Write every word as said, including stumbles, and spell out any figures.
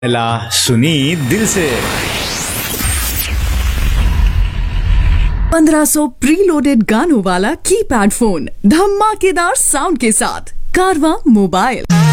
पहला सुनी दिल से। पंद्रह सौ प्रीलोडेड गानों वाला कीपैड फोन धमाकेदार साउंड के साथ कारवा मोबाइल।